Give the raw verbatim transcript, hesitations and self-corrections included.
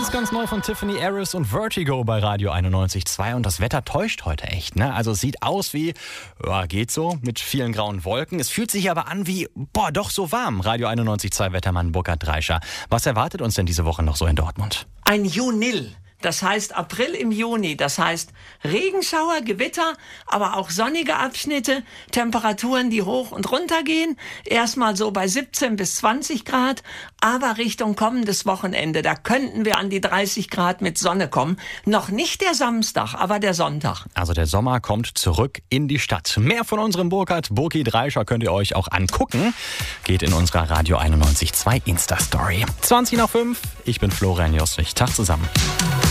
Ganz, ganz neu von Tiffany Harris und Vertigo bei Radio einundneunzig Komma zwei. Und das Wetter täuscht heute echt, ne? Also es sieht aus wie, ja, geht so, mit vielen grauen Wolken. Es fühlt sich aber an wie, boah, doch so warm. Radio einundneunzig Komma zwei Wettermann Burkhard Dreischer. Was erwartet uns denn diese Woche noch so in Dortmund? Ein Junil. Das heißt April im Juni, das heißt Regenschauer, Gewitter, aber auch sonnige Abschnitte, Temperaturen, die hoch und runter gehen, erstmal so bei siebzehn bis zwanzig Grad, aber Richtung kommendes Wochenende, da könnten wir an die dreißig Grad mit Sonne kommen. Noch nicht der Samstag, aber der Sonntag. Also der Sommer kommt zurück in die Stadt. Mehr von unserem Burkhard Burki Dreischer könnt ihr euch auch angucken. Geht in unserer Radio einundneunzig Komma zwei Insta-Story. zwanzig nach fünf, ich bin Florian Jostrich. Tag zusammen.